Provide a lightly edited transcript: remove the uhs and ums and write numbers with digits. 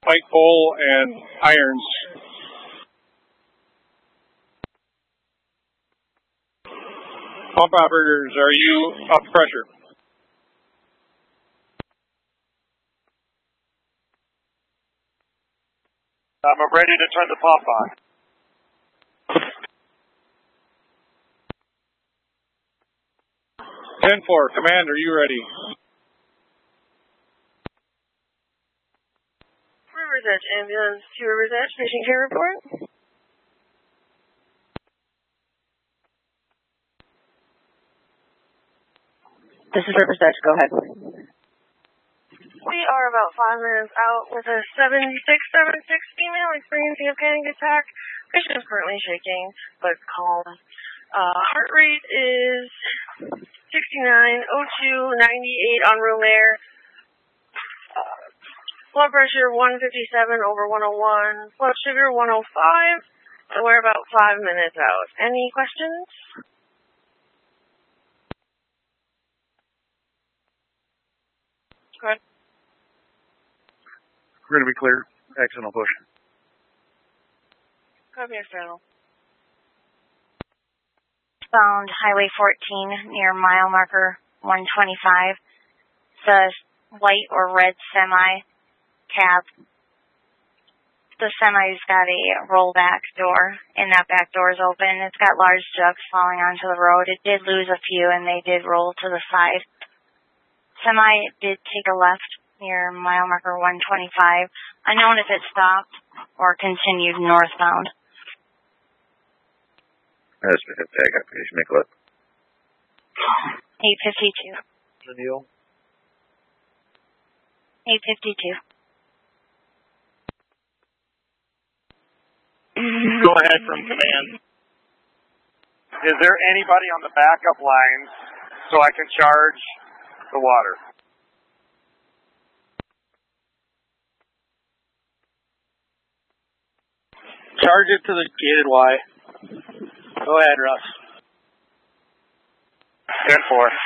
pike pole and irons. Pump operators, are you up pressure? I'm ready to turn the pump on. Ten-4, command, are you ready? River's Edge ambulance to River's Edge, patient care report. This is River's Edge, go ahead. We are about 5 minutes out with a 7676 female experiencing a panic attack. Patient is currently shaking, but calm. Heart rate is 69, O2 98 on room air. Blood pressure 157 over 101. Blood sugar 105. And we're about 5 minutes out. Any questions? Go ahead. We're going to be clear. External push. Copy external. Found Highway 14 near mile marker 125. It's a white or red semi cab. The semi's got a rollback door, and that back door is open. It's got large jugs falling onto the road. It did lose a few, and they did roll to the side. Semi did take a left near mile marker 125. Unknown if it stopped or continued northbound. That's tag application, Nicolette. 852. Neil. 852. Go ahead from command. Is there anybody on the backup lines so I can charge the water? Charge it to the gated Y. Go ahead, Russ. 10-4.